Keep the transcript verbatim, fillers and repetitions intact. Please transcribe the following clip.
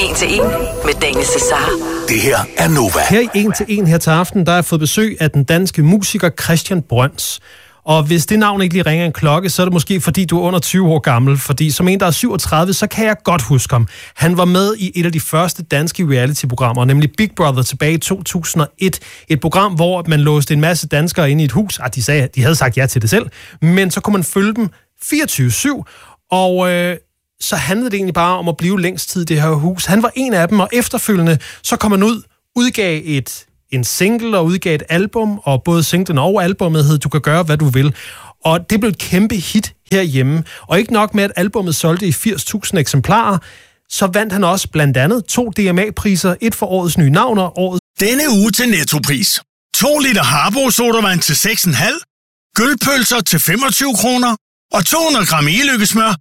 En til en med Daniel Cesar. Det her er Nova. Her i En til en her til aften, der har jeg fået besøg af den danske musiker Christian Brøns. Og hvis det navn ikke lige ringer en klokke, så er det måske fordi, du er under tyve år gammel. Fordi som en, der er syvogtredive, så kan jeg godt huske ham. Han var med i et af de første danske reality-programmer, nemlig Big Brother tilbage i to tusind og et. Et program, hvor man låste en masse danskere ind i et hus. Ah, de sagde, de havde sagt ja til det selv. Men så kunne man følge dem fireogtyve syv. Og øh, så handlede det egentlig bare om at blive længst tid i det her hus. Han var en af dem, og efterfølgende så kom han ud, udgav et... en single og udgav et album, og både singlen og albumet hed Du kan gøre, hvad du vil. Og det blev et kæmpe hit herhjemme. Og ikke nok med, at albumet solgte i firs tusind eksemplarer, så vandt han også blandt andet to D M A-priser, et for årets nye navn og årets... Denne uge til Nettopris. to liter Harbo sodavand til seks komma fem, gølpølser til femogtyve kroner og to hundrede gram e-lykkesmør